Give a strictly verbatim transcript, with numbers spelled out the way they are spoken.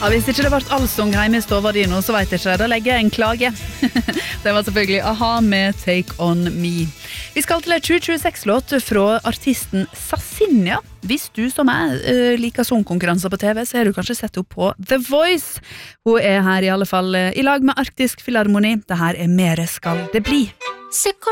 Ja, hvis ikke det ble allsong hjemme i stova di nå, så vet jeg ikke, da legger jeg en klage. Det var selvfølgelig A-ha med Take On Me. Vi skal til en tjue tjueseks-låt fra artisten Sassinia. Hvis du som er uh, liker sangkonkurranser på T V, så har du kanskje sett opp på The Voice. Hun er her i alle fall uh, i lag med Arktisk Filharmoni. Det her er Mere skal det bli.